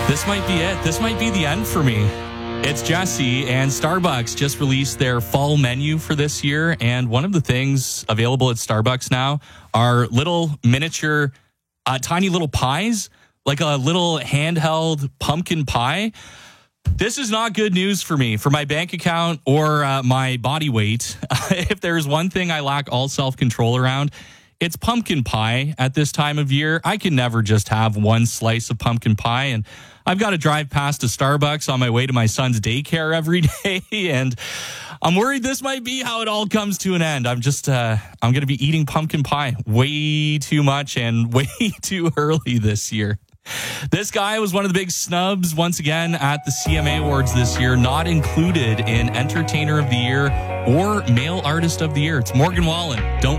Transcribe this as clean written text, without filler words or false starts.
This might be it. This might be the end for me. It's Jesse, and Starbucks just released their fall menu for this year. And one of the things available at Starbucks now are little miniature, tiny little pies, like a little handheld pumpkin pie. This is not good news for me, for my bank account or my body weight. If there's one thing I lack all self-control around, it's pumpkin pie at this time of year. I can never just have one slice of pumpkin pie, and I've got to drive past a Starbucks on my way to my son's daycare every day, and I'm worried this might be how it all comes to an end. I'm going to be eating pumpkin pie way too much and way too early this year. This guy was one of the big snubs once again at the CMA Awards this year, not included in Entertainer of the Year or Male Artist of the Year. It's Morgan Wallen. Don't